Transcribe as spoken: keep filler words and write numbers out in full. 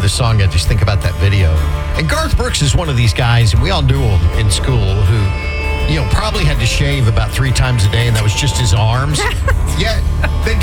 the song, I just think about that video. And Garth Brooks is one of these guys, and we all knew him in school, who, you know, probably had to shave about three times a day, and that was just his arms. Yet, they